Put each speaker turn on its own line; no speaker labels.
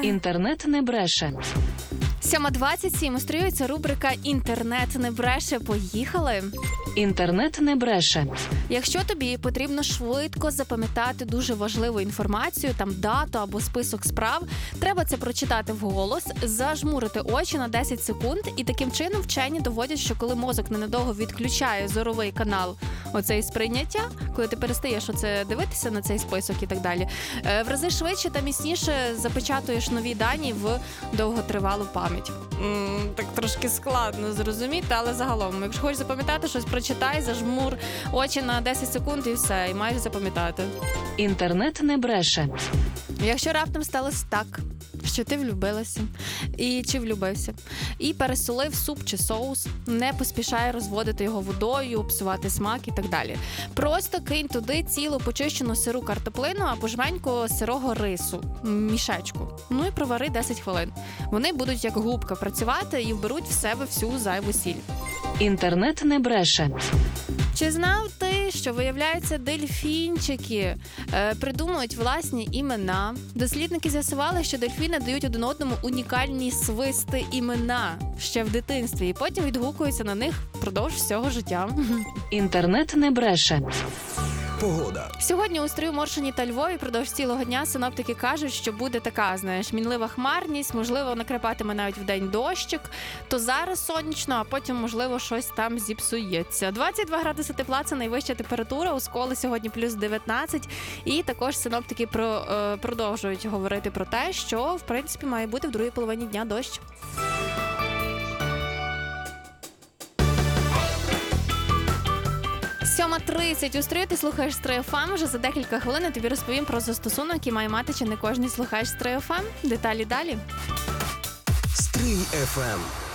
Інтернет не бреше.
7:27. Устроюється рубрика «Інтернет не бреше». Поїхали!
Інтернет не бреше.
Якщо тобі потрібно швидко запам'ятати дуже важливу інформацію, там дату або список справ, треба це прочитати вголос, зажмурити очі на 10 секунд, і таким чином вчені доводять, що коли мозок ненадовго відключає зоровий канал оцей сприйняття, коли ти перестаєш оце дивитися на цей список і так далі, в рази швидше та міцніше запечатуєш нові дані в довготривалу пам'ять. Так трошки складно зрозуміти, але загалом, якщо хочеш запам'ятати щось, прочитай, зажмур очі на 10 секунд і все, і маєш запам'ятати.
Інтернет не бреше.
Якщо раптом сталося так, що ти влюбилася і чи влюбився, і пересолив суп чи соус, не поспішай розводити його водою, псувати смак і так далі. Просто кинь туди цілу почищену сиру картоплину або жменьку сирого рису, мішечку. Ну і провари 10 хвилин. Вони будуть як губка працювати і вберуть в себе всю зайву сіль.
Інтернет не бреше.
Чи знав ти, що, виявляється, дельфінчики придумують власні імена? Дослідники з'ясували, що дельфіни дають один одному унікальні свисти імена ще в дитинстві і потім відгукуються на них впродовж всього життя.
Інтернет не бреше.
Погода.
Сьогодні у Стрию, Моршині та Львові продовж цілого дня синоптики кажуть, що буде така, мінлива хмарність, можливо, накрапатиме навіть вдень дощик, то зараз сонячно, а потім, можливо, щось там зіпсується. 22 градуси тепла – це найвища температура, у Сколі сьогодні плюс 19, і також синоптики продовжують говорити про те, що, в принципі, має бути в другій половині дня дощ. Сьома 30. У Стрию ти слухаєш Стрию ФМ. Вже за декілька хвилин я тобі розповім про застосунок, який має мати чи не кожний слухач Стрию ФМ. Деталі далі.
Стрий FM.